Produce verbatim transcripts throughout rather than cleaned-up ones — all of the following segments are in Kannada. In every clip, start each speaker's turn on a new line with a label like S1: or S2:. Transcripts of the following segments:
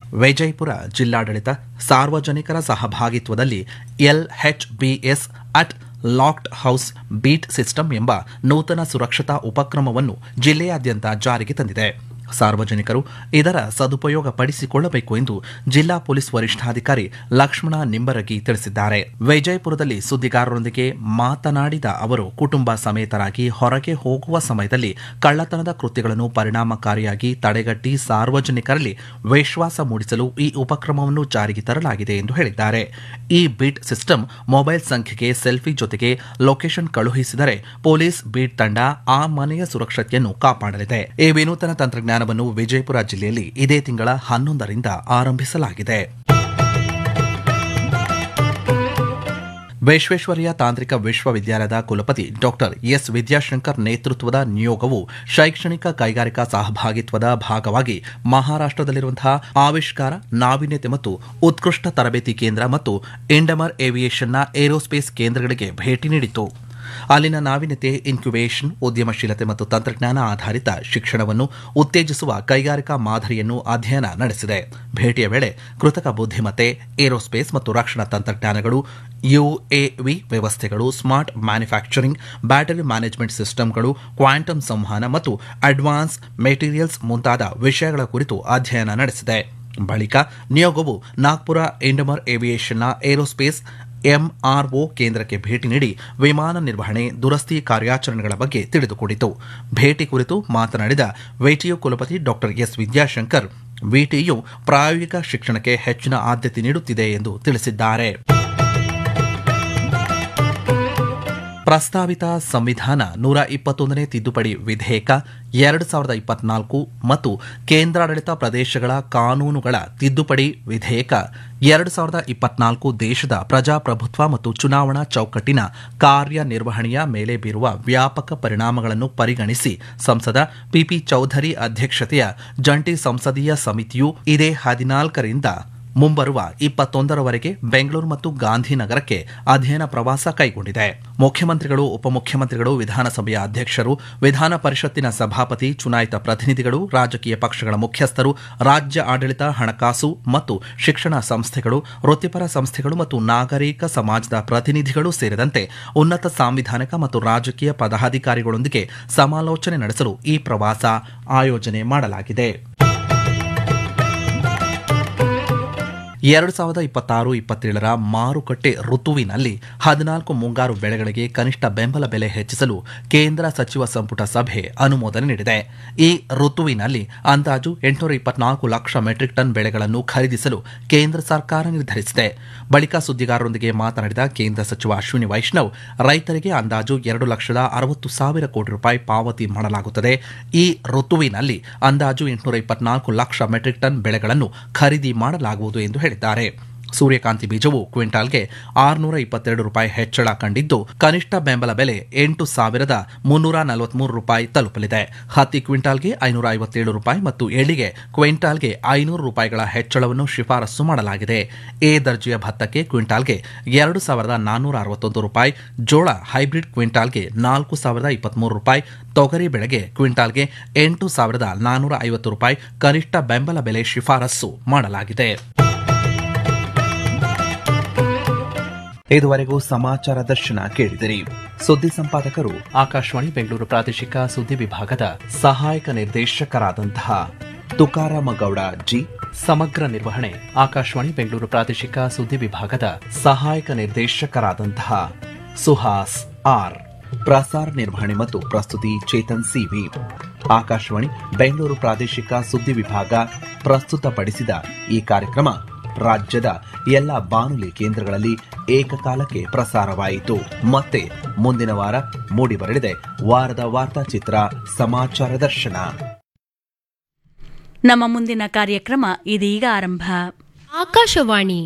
S1: ವಿಜಯಪುರ ಜಿಲ್ಲಾಡಳಿತ ಸಾರ್ವಜನಿಕರ ಸಹಭಾಗಿತ್ವದಲ್ಲಿ LHBS at locked house beet system ಎಂಬ ನೂತನ ಸುರಕ್ಷತಾ ಉಪಕ್ರಮವನ್ನು ಜಿಲ್ಲೆಯಾದ್ಯಂತ ಜಾರಿಗೆ ತಂದಿದೆ. ಸಾರ್ವಜನಿಕರು ಇದರ ಸದುಪಯೋಗ ಪಡಿಸಿಕೊಳ್ಳಬೇಕು ಎಂದು ಜಿಲ್ಲಾ ಪೊಲೀಸ್ ವರಿಷ್ಠಾಧಿಕಾರಿ ಲಕ್ಷ್ಮಣ ನಿಂಬರಗಿ ತಿಳಿಸಿದ್ದಾರೆ. ವಿಜಯಪುರದಲ್ಲಿ ಸುದ್ದಿಗಾರರೊಂದಿಗೆ ಮಾತನಾಡಿದ ಅವರು, ಕುಟುಂಬ ಸಮೇತರಾಗಿ ಹೊರಗೆ ಹೋಗುವ ಸಮಯದಲ್ಲಿ ಕಳ್ಳತನದ ಕೃತ್ಯಗಳನ್ನು ಪರಿಣಾಮಕಾರಿಯಾಗಿ ತಡೆಗಟ್ಟಿ ಸಾರ್ವಜನಿಕರಲ್ಲಿ ವಿಶ್ವಾಸ ಮೂಡಿಸಲು ಈ ಉಪಕ್ರಮವನ್ನು ಜಾರಿಗೆ ತರಲಾಗಿದೆ ಎಂದು ಹೇಳಿದ್ದಾರೆ. ಈ ಬೀಟ್ ಸಿಸ್ಟಮ್ ಮೊಬೈಲ್ ಸಂಖ್ಯೆಗೆ ಸೆಲ್ಫಿ ಜೊತೆಗೆ ಲೊಕೇಶನ್ ಕಳುಹಿಸಿದರೆ ಪೊಲೀಸ್ ಬೀಟ್ ತಂಡ ಆ ಮನೆಯ ಸುರಕ್ಷತೆಯನ್ನು ಕಾಪಾಡಲಿದೆ. ಈ ವಿನೂತನ ತಂತ್ರಜ್ಞಾನ ವಿಜಯಪುರ ಜಿಲ್ಲೆಯಲ್ಲಿ ಇದೇ ತಿಂಗಳ ಹನ್ನೊಂದರಿಂದ ಆರಂಭಿಸಲಾಗಿದೆ. ವಿಶ್ವೇಶ್ವರಯ್ಯ ತಾಂತ್ರಿಕ ವಿಶ್ವವಿದ್ಯಾಲಯದ ಕುಲಪತಿ ಡಾಕ್ಟರ್ ಎಸ್ ವಿದ್ಯಾಶಂಕರ್ ನೇತೃತ್ವದ ನಿಯೋಗವು ಶೈಕ್ಷಣಿಕ ಕೈಗಾರಿಕಾ ಸಹಭಾಗಿತ್ವದ ಭಾಗವಾಗಿ ಮಹಾರಾಷ್ಟದಲ್ಲಿರುವಂತಹ ಆವಿಷ್ಕಾರ, ನಾವೀನ್ಯತೆ ಮತ್ತು ಉತ್ಕೃಷ್ಟ ತರಬೇತಿ ಕೇಂದ್ರ ಮತ್ತು ಇಂಡಮರ್ ಏವಿಯೇಷನ್ನ ಏರೋಸ್ಪೇಸ್ ಕೇಂದ್ರಗಳಿಗೆ ಭೇಟಿ ನೀಡಿತು. ಅಲ್ಲಿನ ನಾವೀನ್ಯತೆ, ಇನ್ಕ್ಯುಬೇಷನ್, ಉದ್ಯಮಶೀಲತೆ ಮತ್ತು ತಂತ್ರಜ್ಞಾನ ಆಧಾರಿತ ಶಿಕ್ಷಣವನ್ನು ಉತ್ತೇಜಿಸುವ ಕೈಗಾರಿಕಾ ಮಾದರಿಯನ್ನು ಅಧ್ಯಯನ ನಡೆಸಿದೆ. ಭೇಟಿಯ ವೇಳೆ ಕೃತಕ ಬುದ್ಧಿಮತ್ತೆ, ಏರೋಸ್ಪೇಸ್ ಮತ್ತು ರಕ್ಷಣಾ ತಂತ್ರಜ್ಞಾನಗಳು, ಯುಎವಿ ವ್ಯವಸ್ಥೆಗಳು, ಸ್ಮಾರ್ಟ್ ಮ್ಯಾನುಫ್ಯಾಕ್ಚರಿಂಗ್, ಬ್ಯಾಟರಿ ಮ್ಯಾನೇಜ್ಮೆಂಟ್ ಸಿಸ್ಟಮ್ಗಳು, ಕ್ವಾಂಟಮ್ ಸಂವಹನ ಮತ್ತು ಅಡ್ವಾನ್ಸ್ ಮೆಟೀರಿಯಲ್ಸ್ ಮುಂತಾದ ವಿಷಯಗಳ ಕುರಿತು ಅಧ್ಯಯನ ನಡೆಸಿದೆ. ಬಳಿಕ ನಿಯೋಗವು ನಾಗ್ಪುರ ಇಂಡಮರ್ ಏವಿಯೇಷನ್ನ ಏರೋಸ್ಪೇಸ್ ಎಂಆರ್ಒ ಕೇಂದ್ರಕ್ಕೆ ಭೇಟಿ ನೀಡಿ ವಿಮಾನ ನಿರ್ವಹಣೆ, ದುರಸ್ತಿ ಕಾರ್ಯಾಚರಣೆಗಳ ಬಗ್ಗೆ ತಿಳಿದುಕೊಂಡಿತು. ಭೇಟಿ ಕುರಿತು ಮಾತನಾಡಿದ ವಿಟಿಯು ಕುಲಪತಿ ಡಾಕ್ಟರ್ ಎಸ್ ವಿದ್ಯಾಶಂಕರ್, ವಿಟಿಯು ಪ್ರಾಯೋಗಿಕ ಶಿಕ್ಷಣಕ್ಕೆ ಹೆಚ್ಚಿನ ಆದ್ಯತೆ ನೀಡುತ್ತಿದೆ ಎಂದು ತಿಳಿಸಿದ್ದಾರೆ. ಪ್ರಸ್ತಾವಿತ ಸಂವಿಧಾನ ನೂರ ಇಪ್ಪತ್ತೊಂದನೇ ತಿದ್ದುಪಡಿ ವಿಧೇಯಕ ಎರಡು ಸಾವಿರದ ಇಪ್ಪತ್ನಾಲ್ಕು ಮತ್ತು ಕೇಂದ್ರಾಡಳಿತ ಪ್ರದೇಶಗಳ ಕಾನೂನುಗಳ ತಿದ್ದುಪಡಿ ವಿಧೇಯಕ ಎರಡು ಸಾವಿರದ ಇಪ್ಪತ್ನಾಲ್ಕು ದೇಶದ ಪ್ರಜಾಪ್ರಭುತ್ವ ಮತ್ತು ಚುನಾವಣಾ ಚೌಕಟ್ಟಿನ ಕಾರ್ಯನಿರ್ವಹಣೆಯ ಮೇಲೆ ಬೀರುವ ವ್ಯಾಪಕ ಪರಿಣಾಮಗಳನ್ನು ಪರಿಗಣಿಸಿ ಸಂಸದ ಪಿಪಿ ಚೌಧರಿ ಅಧ್ಯಕ್ಷತೆಯ ಜಂಟಿ ಸಂಸದೀಯ ಸಮಿತಿಯು ಇದೇ ಹದಿನಾಲ್ಕರಿಂದ ಮುಂಬರುವ ಇಪ್ಪತ್ತೊಂದರವರೆಗೆ ಬೆಂಗಳೂರು ಮತ್ತು ಗಾಂಧಿನಗರಕ್ಕೆ ಅಧ್ಯಯನ ಪ್ರವಾಸ ಕೈಗೊಂಡಿದೆ. ಮುಖ್ಯಮಂತ್ರಿಗಳು, ಉಪಮುಖ್ಯಮಂತ್ರಿಗಳು, ವಿಧಾನಸಭೆಯ ಅಧ್ಯಕ್ಷರು, ವಿಧಾನ ಪರಿಷತ್ತಿನ ಸಭಾಪತಿ, ಚುನಾಯಿತ ಪ್ರತಿನಿಧಿಗಳು, ರಾಜಕೀಯ ಪಕ್ಷಗಳ ಮುಖ್ಯಸ್ಥರು, ರಾಜ್ಯ ಆಡಳಿತ, ಹಣಕಾಸು ಮತ್ತು ಶಿಕ್ಷಣ ಸಂಸ್ಥೆಗಳು, ವೃತ್ತಿಪರ ಸಂಸ್ಥೆಗಳು ಮತ್ತು ನಾಗರಿಕ ಸಮಾಜದ ಪ್ರತಿನಿಧಿಗಳು ಸೇರಿದಂತೆ ಉನ್ನತ ಸಾಂವಿಧಾನಿಕ ಮತ್ತು ರಾಜಕೀಯ ಪದಾಧಿಕಾರಿಗಳೊಂದಿಗೆ ಸಮಾಲೋಚನೆ ನಡೆಸಲು ಈ ಪ್ರವಾಸ ಆಯೋಜನೆ ಮಾಡಲಾಗಿದೆ. ಎರಡು ಸಾವಿರದ ಇಪ್ಪತ್ತಾರು ಇಪ್ಪತ್ತೇಳರ ಮಾರುಕಟ್ಟೆ ಋತುವಿನಲ್ಲಿ ಹದಿನಾಲ್ಕು ಮುಂಗಾರು ಬೆಳೆಗಳಿಗೆ ಕನಿಷ್ಠ ಬೆಂಬಲ ಬೆಲೆ ಹೆಚ್ಚಿಸಲು ಕೇಂದ್ರ ಸಚಿವ ಸಂಪುಟ ಸಭೆ ಅನುಮೋದನೆ ನೀಡಿದೆ. ಈ ಋತುವಿನಲ್ಲಿ ಅಂದಾಜು ಎಂಟುನೂರ ಇಪ್ಪತ್ನಾಲ್ಕು ಲಕ್ಷ ಮೆಟ್ರಿಕ್ ಟನ್ ಬೆಳೆಗಳನ್ನು ಖರೀದಿಸಲು ಕೇಂದ್ರ ಸರ್ಕಾರ ನಿರ್ಧರಿಸಿದೆ. ಬಳಿಕ ಸುದ್ದಿಗಾರರೊಂದಿಗೆ ಮಾತನಾಡಿದ ಕೇಂದ್ರ ಸಚಿವ ಅಶ್ವಿನಿ ವೈಷ್ಣವ್, ರೈತರಿಗೆ ಅಂದಾಜು ಎರಡು ಲಕ್ಷದ ಅರವತ್ತು ಸಾವಿರ ಕೋಟಿ ರೂಪಾಯಿ ಪಾವತಿ ಮಾಡಲಾಗುತ್ತದೆ. ಈ ಋತುವಿನಲ್ಲಿ ಅಂದಾಜು ಎಂಟುನೂರ ಇಪ್ಪತ್ನಾಲ್ಕು ಲಕ್ಷ ಮೆಟ್ರಿಕ್ ಟನ್ ಬೆಳೆಗಳನ್ನು ಖರೀದಿ ಮಾಡಲಾಗುವುದು ಎಂದು ಹೇಳಿದ್ದಾರೆ. ಸೂರ್ಯಕಾಂತಿ ಬೀಜವು ಕ್ವಿಂಟಾಲ್ಗೆ ಆರುನೂರ ಇಪ್ಪತ್ತೆರಡು ರೂಪಾಯಿ ಹೆಚ್ಚಳ ಕಂಡಿದ್ದು, ಕನಿಷ್ಠ ಬೆಂಬಲ ಬೆಲೆ ಎಂಟು ಸಾವಿರದ ಮುನ್ನೂರ ನಲವತ್ಮೂರು ರೂಪಾಯಿ ತಲುಪಲಿದೆ. ಹತ್ತಿ ಕ್ವಿಂಟಾಲ್ಗೆ ಐನೂರ ಐವತ್ತೇಳು ರೂಪಾಯಿ ಮತ್ತು ಎಳ್ಳಿಗೆ ಕ್ವಿಂಟಾಲ್ಗೆ ಐನೂರು ರೂಪಾಯಿಗಳ ಹೆಚ್ಚಳವನ್ನು ಶಿಫಾರಸು ಮಾಡಲಾಗಿದೆ. ಎ ದರ್ಜೆಯ ಭತ್ತಕ್ಕೆ ಕ್ವಿಂಟಾಲ್ಗೆ ಎರಡು ಸಾವಿರದ ನಾನ್ನೂರ ಅರವತ್ತೊಂದು ರೂಪಾಯಿ, ಜೋಳ ಹೈಬ್ರಿಡ್ ಕ್ವಿಂಟಾಲ್ಗೆ ನಾಲ್ಕು ಸಾವಿರದ ಇಪ್ಪತ್ಮೂರು ರೂಪಾಯಿ, ತೊಗರಿ ಬೆಳೆಗೆ ಕ್ವಿಂಟಾಲ್ಗೆ ಎಂಟು ಸಾವಿರದ ನಾನ್ನೂರ ಐವತ್ತು ರೂಪಾಯಿ ಕನಿಷ್ಠ ಬೆಂಬಲ ಬೆಲೆ ಶಿಫಾರಸು ಮಾಡಲಾಗಿದೆ. ಇದುವರೆಗೂ ಸಮಾಚಾರ ದರ್ಶನ ಕೇಳಿದಿರಿ. ಸುದ್ದಿ ಸಂಪಾದಕರು ಆಕಾಶವಾಣಿ ಬೆಂಗಳೂರು ಪ್ರಾದೇಶಿಕ ಸುದ್ದಿ ವಿಭಾಗದ ಸಹಾಯಕ ನಿರ್ದೇಶಕರಾದಂತಹ ತುಕಾರಾಮ ಗೌಡ ಜಿ. ಸಮಗ್ರ ನಿರ್ವಹಣೆ ಆಕಾಶವಾಣಿ ಬೆಂಗಳೂರು ಪ್ರಾದೇಶಿಕ ಸುದ್ದಿ ವಿಭಾಗದ ಸಹಾಯಕ ನಿರ್ದೇಶಕರಾದಂತಹ ಸುಹಾಸ್ ಆರ್. ಪ್ರಸಾರ ನಿರ್ವಹಣೆ ಮತ್ತು ಪ್ರಸ್ತುತಿ ಚೇತನ್ ಸಿವಿ. ಆಕಾಶವಾಣಿ ಬೆಂಗಳೂರು ಪ್ರಾದೇಶಿಕ ಸುದ್ದಿ ವಿಭಾಗ ಪ್ರಸ್ತುತಪಡಿಸಿದ ಈ ಕಾರ್ಯಕ್ರಮ ರಾಜ್ಯದ ಎಲ್ಲ ಬಾನುಲಿ ಕೇಂದ್ರಗಳಲ್ಲಿ ಏಕಕಾಲಕ್ಕೆ ಪ್ರಸಾರವಾಯಿತು. ಮತ್ತೆ ಮುಂದಿನ ವಾರ ಮೂಡಿಬರಲಿದೆ ವಾರದ ವಾರ್ತಾಚಿತ್ರ ಸಮಾಚಾರ ದರ್ಶನ.
S2: ನಮ್ಮ ಮುಂದಿನ ಕಾರ್ಯಕ್ರಮ ಇದೀಗ ಆರಂಭ.
S3: ಆಕಾಶವಾಣಿ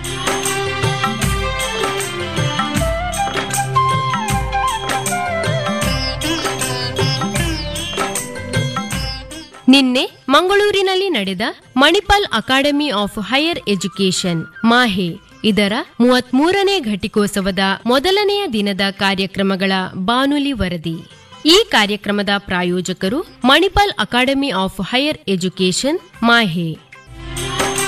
S3: ನಿನ್ನೆ ಮಂಗಳೂರಿನಲ್ಲಿ ನಡೆದ Manipal academy of higher education ಮಾಹೆ ಇದರ ಮೂವತ್ಮೂರನೇ ಘಟಿಕೋತ್ಸವದ ಮೊದಲನೆಯ ದಿನದ ಕಾರ್ಯಕ್ರಮಗಳ ಬಾನುಲಿ ವರದಿ. ಈ ಕಾರ್ಯಕ್ರಮದ ಪ್ರಾಯೋಜಕರು Manipal academy of higher education Mahe.